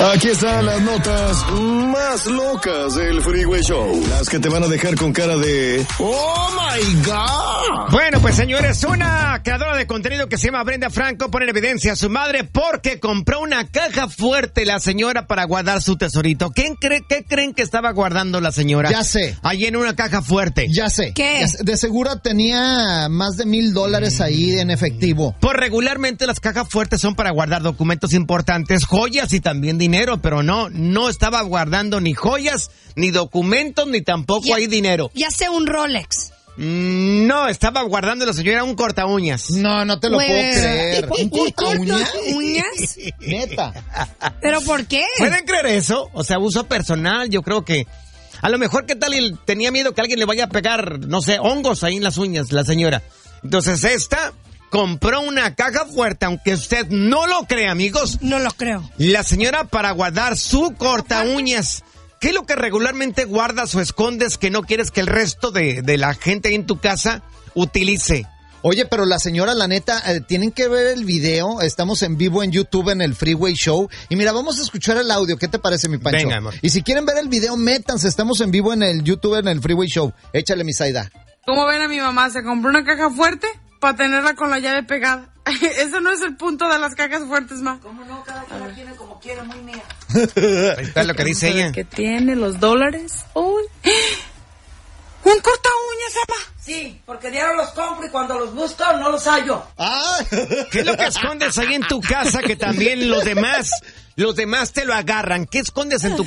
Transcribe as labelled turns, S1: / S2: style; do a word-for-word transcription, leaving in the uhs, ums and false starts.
S1: Aquí están las notas más locas del Freeway Show. Las que te van a dejar con cara de ¡oh, my God!
S2: Bueno, pues señores, una creadora de contenido que se llama Brenda Franco pone en evidencia a su madre porque compró una caja fuerte la señora para guardar su tesorito. ¿Quién cree, qué creen que estaba guardando la señora?
S3: Ya sé.
S2: Allí en una caja fuerte.
S3: Ya sé.
S4: ¿Qué?
S3: De seguro tenía más de mil dólares ahí en efectivo.
S2: Pues regularmente las cajas fuertes son para guardar documentos importantes, joyas y también dinero, pero no, no estaba guardando ni joyas, ni documentos, ni tampoco
S4: Ya-
S2: hay dinero.
S4: Ya sé, un Rolex.
S2: Mm, No, estaba guardando la señora un corta uñas.
S3: No, no te lo
S4: Pues,
S3: puedo creer.
S4: ¿y-
S3: ¿Un
S4: y
S3: corta
S4: corta
S3: uñas?
S4: uñas?
S3: Neta.
S4: ¿Pero por qué?
S2: ¿Pueden creer eso? O sea, uso personal, yo creo que... A lo mejor, ¿qué tal? Y tenía miedo que alguien le vaya a pegar, no sé, hongos ahí en las uñas, la señora. Entonces, esta compró una caja fuerte, aunque usted no lo crea, amigos.
S4: No lo creo.
S2: La señora para guardar su corta uñas. ¿Qué es lo que regularmente guardas o escondes que no quieres que el resto de, de la gente ahí en tu casa utilice?
S3: Oye, pero la señora, la neta, eh, tienen que ver el video. Estamos en vivo en YouTube en el Freeway Show. Y mira, vamos a escuchar el audio. ¿Qué te parece, mi Pancho?
S2: Venga, amor.
S3: Y si quieren ver el video, métanse. Estamos en vivo en el YouTube en el Freeway Show. Échale, mi Zaida.
S5: ¿Cómo ven a mi mamá? Se compró una caja fuerte para tenerla con la llave pegada. Ese no es el punto de las cajas fuertes, ma.
S6: ¿Cómo no? Cada quien la tiene como quiere, muy mía.
S2: Ahí está lo que dice ella.
S5: ¿Qué tiene? ¿Los dólares? ¡Uy! ¡Un corta uñas, mamá!
S6: Sí, porque diario los compro y cuando los busco no los hallo.
S3: ¡Ah!
S2: ¿Qué es lo que escondes ahí en tu casa que también los demás, los demás te lo agarran? ¿Qué escondes en tu